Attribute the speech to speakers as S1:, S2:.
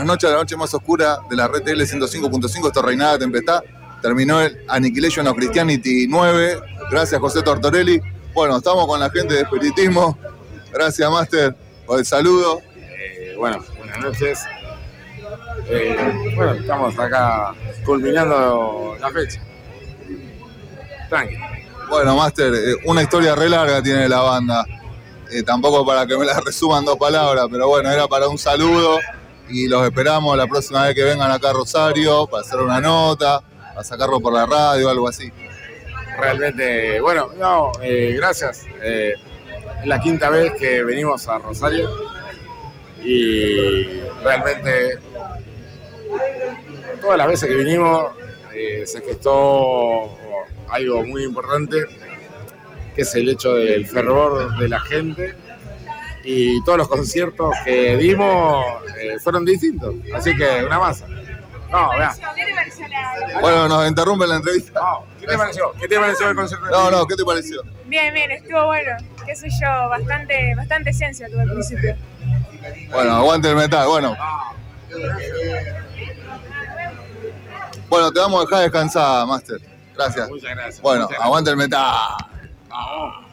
S1: buenas noches, la noche más oscura de la red TL 105.5, esto Reinada Tempestad. Terminó el Annihilation of Christianity 9. Gracias, José Tortorelli. Bueno, estamos con la gente de Espiritismo. Gracias, Master, por el saludo.
S2: Buenas noches. Bueno, estamos acá culminando la fecha. Tranqui.
S1: Bueno, Master, una historia re larga tiene la banda. Tampoco para que me la resuman 2 palabras, pero bueno, era para un saludo y los esperamos la próxima vez que vengan acá a Rosario para hacer una nota, para sacarlo por la radio o algo así.
S2: Realmente, bueno, no, gracias. Es la 5ª vez que venimos a Rosario y realmente todas las veces que vinimos se gestó algo muy importante, que es el hecho del fervor de la gente, y todos los conciertos que dimos fueron distintos, así que una masa. No, vean.
S3: ¿Qué te pareció la...
S1: Bueno, nos interrumpe la entrevista.
S2: No, ¿qué te pareció? ¿Qué te pareció el concierto?
S1: No, ¿qué te pareció?
S3: Bien, estuvo bueno. Qué sé yo, bastante esencia tuve al principio.
S1: Bueno, aguante el metal, bueno. Bueno, te vamos a dejar descansar, Master. Gracias.
S2: Muchas gracias.
S1: Bueno, aguante el metal.
S2: Vamos.